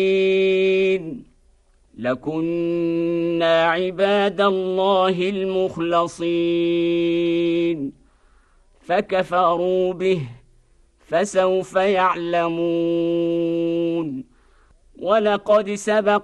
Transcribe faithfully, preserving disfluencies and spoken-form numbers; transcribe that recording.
لكنا عباد الله المخلصين فكفروا به فسوف يعلمون ولقد سبق